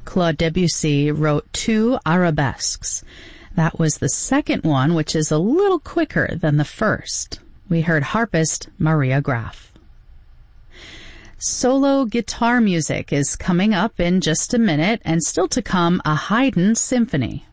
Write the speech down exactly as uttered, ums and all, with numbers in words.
Claude Debussy wrote two arabesques. That was the second one, which is a little quicker than the first. We heard harpist Maria Graf. Solo guitar music is coming up in just a minute, and still to come, a Haydn symphony.